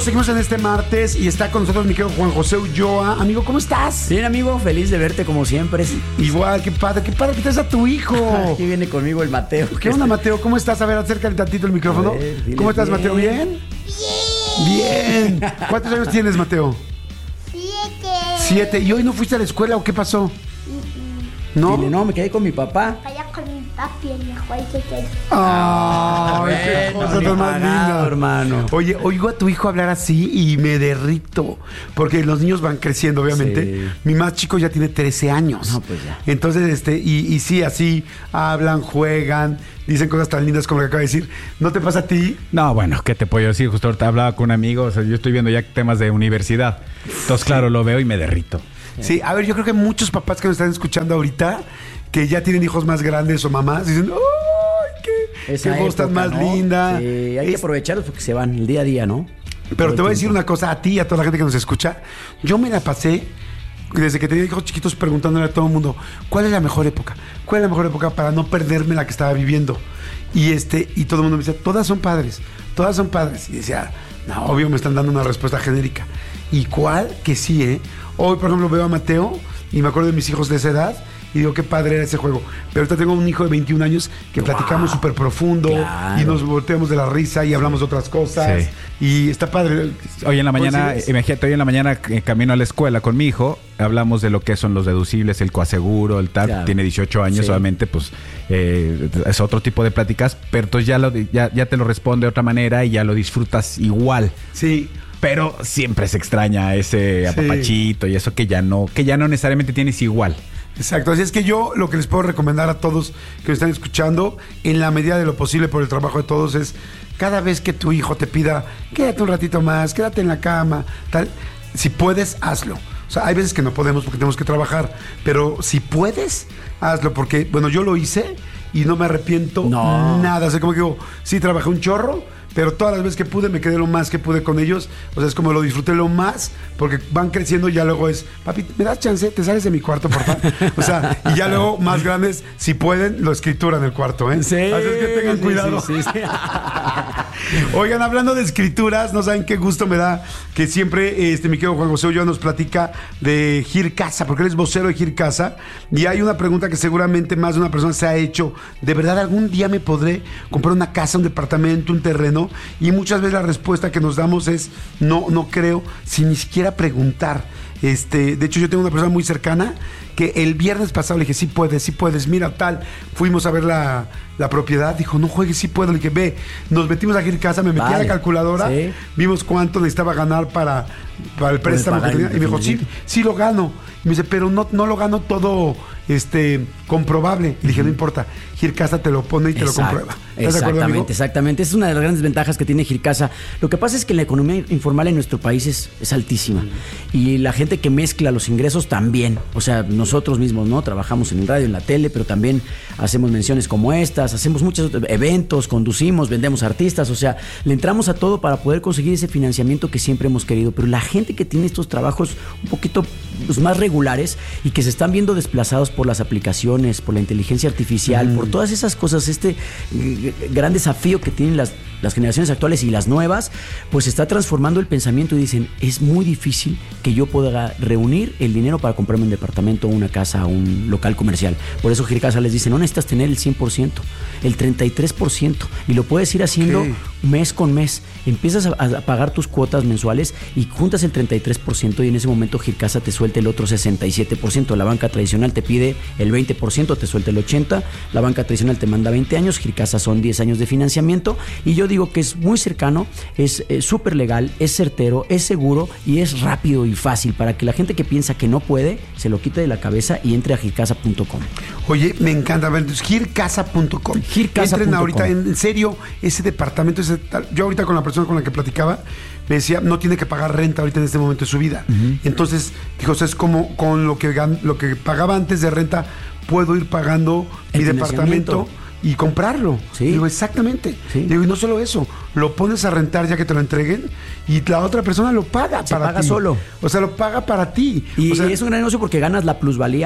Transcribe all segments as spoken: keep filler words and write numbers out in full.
Seguimos en este martes y está con nosotros mi querido Juan José Ulloa. Amigo, ¿cómo estás? Bien, amigo, feliz de verte como siempre. Igual, qué padre, qué padre que traes a tu hijo. Aquí viene conmigo el Mateo. ¿Qué onda, Mateo? ¿Cómo estás? A ver, acércale tantito el micrófono. Ver, ¿Cómo estás, bien. Mateo? ¿Bien? Bien. Bien. ¿Cuántos años tienes, Mateo? Siete. Siete. ¿Y hoy no fuiste a la escuela o qué pasó? ¿No? Dile, no, me quedé con mi papá. Vaya con mi papi en la cual se quedó. Ay, qué Bueno, cosa ni tan más pagado, linda. hermano. Oye, oigo a tu hijo hablar así y me derrito. Porque los niños van creciendo, obviamente. Sí. Mi más chico ya tiene trece años. No, pues ya. Entonces, este, y, y sí, así hablan, juegan, dicen cosas tan lindas como lo que acaba de decir. ¿No te pasa a ti? No, bueno, ¿qué te puedo decir? Justo ahorita hablaba con un amigo, o sea, yo estoy viendo ya temas de universidad. Entonces, claro, lo veo y me derrito. Sí, a ver, yo creo que muchos papás que nos están escuchando ahorita, que ya tienen hijos más grandes o mamás, dicen, ¡ay, qué, Esa qué voz tan época, más ¿no? linda! Sí, hay que Es- aprovecharlos porque se van el día a día, ¿no? Pero Todo te el voy a decir tiempo. una cosa a ti y a toda la gente que nos escucha. Yo me la pasé desde que tenía hijos chiquitos preguntándole a todo el mundo, ¿cuál es la mejor época? ¿Cuál es la mejor época para no perderme la que estaba viviendo? Y este y todo el mundo me decía, todas son padres, todas son padres. Y decía, no, obvio me están dando una respuesta genérica. ¿Y cuál? Que sí, ¿eh? Hoy, por ejemplo, veo a Mateo y me acuerdo de mis hijos de esa edad y digo, qué padre era ese juego. Pero ahorita tengo un hijo de veintiún años que Wow. platicamos súper profundo Claro. y nos volteamos de la risa y hablamos de otras cosas. Sí. Y está padre. Hoy en la mañana, ¿Coincides? imagínate, hoy en la mañana eh, camino a la escuela con mi hijo, hablamos de lo que son los deducibles, el coaseguro, el tal, Claro. tiene dieciocho años, Sí. obviamente, pues eh, es otro tipo de pláticas, pero entonces ya, lo, ya, ya te lo responde de otra manera y ya lo disfrutas igual. Sí. Pero siempre se extraña ese apapachito y eso que ya no, que ya no necesariamente tienes igual. Exacto, así es que yo lo que les puedo recomendar a todos que me están escuchando, en la medida de lo posible por el trabajo de todos, es cada vez que tu hijo te pida, quédate un ratito más, quédate en la cama, tal, si puedes, hazlo. O sea, hay veces que no podemos porque tenemos que trabajar, pero si puedes, hazlo, porque, bueno, yo lo hice y no me arrepiento No. nada. O sea, como que digo, sí, trabajé un chorro, pero todas las veces que pude, me quedé lo más que pude con ellos. O sea, es como lo disfruté lo más, porque van creciendo y ya luego es, papi, ¿me das chance? ¿Te sales de mi cuarto, por favor? O sea, y ya luego, más grandes, si pueden, lo escrituran en el cuarto, ¿eh? Sí. Así es que tengan Sí, cuidado. sí, sí, sí. Oigan, hablando de escrituras, no saben qué gusto me da que siempre este mi querido Juan José Ulloa nos platica de Gir Casa, porque él es vocero de Gir Casa. Y hay una pregunta que seguramente más de una persona se ha hecho: ¿de verdad algún día me podré comprar una casa, un departamento, un terreno? Y muchas veces la respuesta que nos damos es no, no creo, sin ni siquiera preguntar. Este, de hecho, yo tengo una persona muy cercana que el viernes pasado le dije, sí puedes, sí puedes, mira tal. Fuimos a ver la, la propiedad, dijo, no juegues, sí puedo. Le dije, ve, nos metimos a Gir Casa, me metí a Vale. la calculadora, Sí. vimos cuánto necesitaba ganar para, para el préstamo que pagar tenía. Y me dijo, sí, indefinidamente. sí lo gano. Y me dice, pero no, no lo gano todo este, comprobable. Y le dije, no importa, Gir Casa te lo pone y te Exacto. lo comprueba. ¿Estás de acuerdo, Exactamente, amigo? exactamente. Esa es una de las grandes ventajas que tiene Gircasa. Lo que pasa es que la economía informal en nuestro país es, es altísima. Y la gente que mezcla los ingresos también. O sea, nosotros mismos, ¿no? Trabajamos en el radio, en la tele, pero también hacemos menciones como estas, hacemos muchos otros eventos, conducimos, vendemos artistas. O sea, le entramos a todo para poder conseguir ese financiamiento que siempre hemos querido. Pero la gente que tiene estos trabajos un poquito pues, más regulares y que se están viendo desplazados por las aplicaciones, por la inteligencia artificial, Mm. por todas esas cosas, este eh, gran desafío que tienen las, las generaciones actuales y las nuevas, pues está transformando el pensamiento y dicen, es muy difícil que yo pueda reunir el dinero para comprarme un departamento, una casa, un local comercial. Por eso Gircasa les dice, no necesitas tener el cien por ciento, el treinta y tres por ciento, y lo puedes ir haciendo Ok. mes con mes. Empiezas a, a pagar tus cuotas mensuales y juntas el treinta y tres por ciento y en ese momento Gircasa te suelta el otro sesenta y siete por ciento. La banca tradicional te pide el veinte por ciento, te suelta el ochenta por ciento. La banca tradicional te manda veinte años, Gircasa son diez años de financiamiento. Y yo digo que es muy cercano, es eh, súper legal, es certero, es seguro y es rápido y fácil para que la gente que piensa que no puede se lo quite de la cabeza y entre a gircasa punto com. Oye, me encanta. A ver, entonces, gircasa punto com. gircasa punto Entren com. ahorita, en, en serio, ese departamento, ese tal- yo ahorita con la persona con la que platicaba, me decía, no tiene que pagar renta ahorita en este momento de su vida. Entonces, dijo, o sea, es como con lo que, gan- lo que pagaba antes de renta, puedo ir pagando El mi financiamiento. departamento y comprarlo. Sí. Digo, exactamente. Sí. Digo, y no solo eso, lo pones a rentar ya que te lo entreguen y la otra persona lo paga Se para paga ti. solo. O sea, lo paga para ti. Y o sea, es un gran negocio porque ganas la plusvalía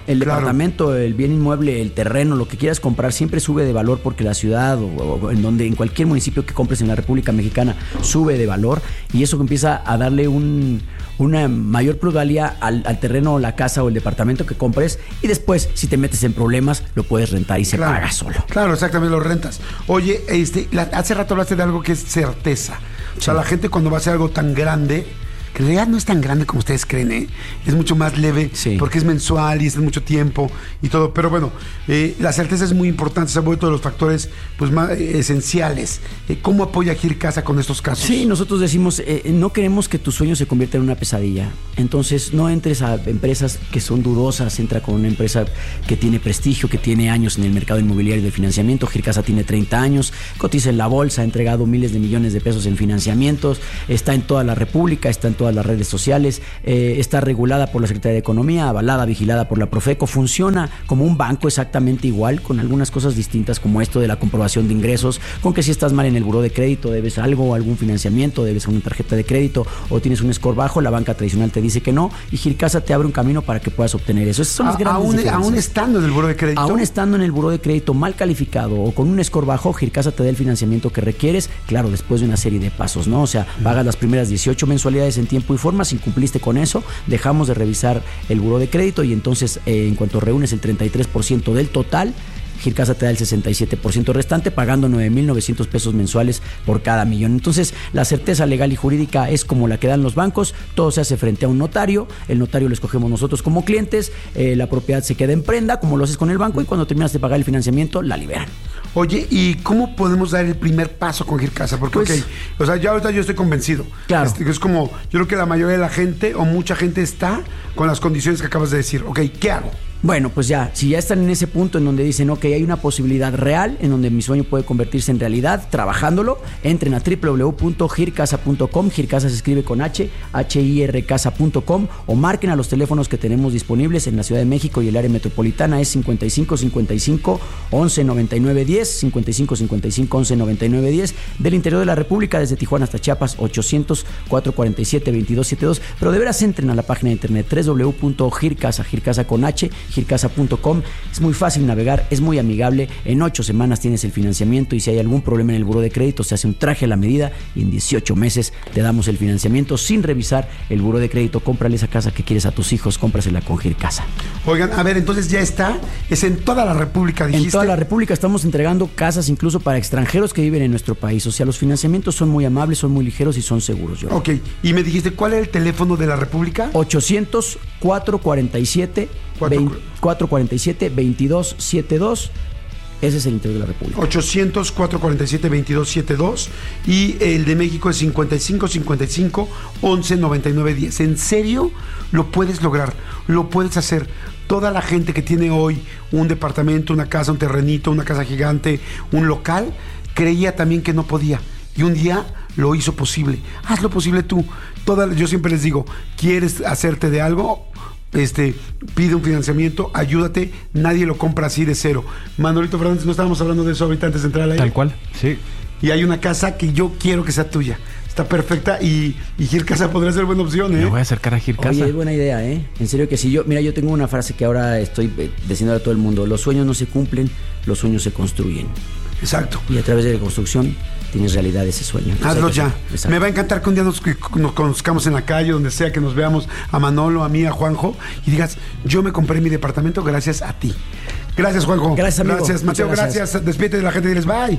El Claro. departamento, el bien inmueble, el terreno, lo que quieras comprar siempre sube de valor porque la ciudad o, o en donde en cualquier municipio que compres en la República Mexicana sube de valor y eso empieza a darle un, una mayor plusvalía al, al terreno, la casa o el departamento que compres y después si te metes en problemas lo puedes rentar y se Claro. paga solo. Claro, exactamente, lo rentas. Oye, este, la- hace rato hablaste de algo que es certeza. O sea, Sí. la gente cuando va a hacer algo tan grande, que en realidad no es tan grande como ustedes creen, ¿eh? Es mucho más leve Sí. porque es mensual y es mucho tiempo y todo. Pero bueno, eh, la certeza es muy importante, se ha vuelto de los factores pues, más eh, esenciales. Eh, ¿Cómo apoya Gir Casa con estos casos? Sí, nosotros decimos, eh, no queremos que tu sueño se convierta en una pesadilla. Entonces, no entres a empresas que son dudosas, entra con una empresa que tiene prestigio, que tiene años en el mercado inmobiliario de financiamiento. Gir Casa tiene treinta años, cotiza en la bolsa, ha entregado miles de millones de pesos en financiamientos, está en toda la República, está en todas las redes sociales, eh, está regulada por la Secretaría de Economía, avalada, vigilada por la Profeco, funciona como un banco exactamente igual, con algunas cosas distintas como esto de la comprobación de ingresos, con que si estás mal en el buró de crédito, debes algo, algún financiamiento, debes una tarjeta de crédito o tienes un score bajo, la banca tradicional te dice que no y Gir Casa te abre un camino para que puedas obtener eso. Esas son las A- grandes aún, diferencias. aún estando en el buro de crédito. Aún estando en el buró de crédito mal calificado o con un score bajo, Gir Casa te da el financiamiento que requieres, claro, después de una serie de pasos, ¿no? O sea, pagas las primeras dieciocho mensualidades en tiempo y forma, si incumpliste con eso, dejamos de revisar el buró de crédito y entonces eh, en cuanto reúnes el treinta y tres por ciento del total, Gir Casa te da el sesenta y siete por ciento restante pagando nueve mil novecientos pesos mensuales por cada millón. Entonces, la certeza legal y jurídica es como la que dan los bancos, todo se hace frente a un notario, el notario lo escogemos nosotros como clientes, eh, la propiedad se queda en prenda, como lo haces con el banco, y cuando terminas de pagar el financiamiento, la liberan. Oye, ¿y cómo podemos dar el primer paso con Gir Casa? Porque, Pues- ok, o sea, ya ahorita yo estoy convencido. Claro. Este, es como, yo creo que la mayoría de la gente o mucha gente está con las condiciones que acabas de decir. Ok, ¿qué hago? Bueno, pues ya, si ya están en ese punto en donde dicen, ok, hay una posibilidad real en donde mi sueño puede convertirse en realidad, trabajándolo, entren a doble u doble u doble u punto gir casa punto com, Gir Casa se escribe con H, H I R casa punto com, o marquen a los teléfonos que tenemos disponibles en la Ciudad de México y el área metropolitana, es cincuenta y cinco cincuenta y cinco once noventa y nueve diez, cincuenta y cinco cincuenta y cinco once noventa y nueve diez, del interior de la República, desde Tijuana hasta Chiapas, ochocientos cuatro cuarenta y siete veintidós setenta y dos, pero de veras entren a la página de internet doble u doble u doble u punto gir casa, Gir Casa con H, gir casa punto com. Es muy fácil navegar, es muy amigable. En ocho semanas tienes el financiamiento y si hay algún problema en el buró de crédito se hace un traje a la medida y en dieciocho meses te damos el financiamiento sin revisar el buró de crédito. Cómprale esa casa que quieres a tus hijos, cómprasela con Gir Casa. Oigan, a ver, entonces ya está. Es en toda la República, dijiste. En toda la República estamos entregando casas incluso para extranjeros que viven en nuestro país. O sea, los financiamientos son muy amables, son muy ligeros y son seguros. Yo. Ok, y me dijiste, ¿cuál es el teléfono de la República? ochocientos cuatro cuarenta y siete cuatro cuarenta y siete veintidós setenta y dos. Ese es el interior de la República. ochocientos cuatro cuarenta y siete veintidós setenta y dos y el de México es cincuenta y cinco cincuenta y cinco once noventa y nueve diez. ¿En serio? Lo puedes lograr, lo puedes hacer. Toda la gente que tiene hoy un departamento, una casa, un terrenito, una casa gigante, un local, creía también que no podía. Y un día lo hizo posible. Hazlo posible tú. Toda, yo siempre les digo, ¿quieres hacerte de algo? Este, pide un financiamiento, ayúdate, nadie lo compra así de cero. Manolito Fernández, no estábamos hablando de eso ahorita antes de entrar al aire. Tal cual, sí. Y hay una casa que yo quiero que sea tuya. Está perfecta y, y Gir Casa podría ser buena opción, ¿eh? Me voy a acercar a Gir Casa. Oye, es buena idea, ¿eh? En serio que sí. Yo, mira, yo tengo una frase que ahora estoy eh, diciendo a todo el mundo. Los sueños no se cumplen, los sueños se construyen. Exacto. Y a través de la construcción tienes realidad ese sueño. Entonces, Hazlo hay que ya. hacerlo. Exacto. Me va a encantar que un día nos, que nos conozcamos en la calle, donde sea que nos veamos, a Manolo, a mí, a Juanjo, y digas, yo me compré mi departamento gracias a ti. Gracias, Juanjo. Gracias, amigo. Gracias, Mateo, Muchas gracias. gracias. Despídete de la gente y diles bye.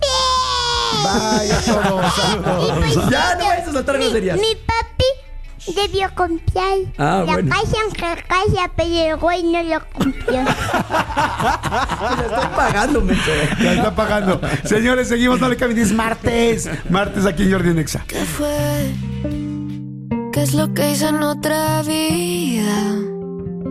Bye a todos. Saludos. Ya, no vayas a soltar Mi, groserías. mi papi debió comprar Ah, la bueno. casa en casa, pero el güey no lo compró. La estoy pagando, me Ya está pagando. Señores, seguimos, no le cambien. Es martes. Martes aquí en Jordi en Exa. ¿Qué fue? ¿Qué es lo que hice en otra vida?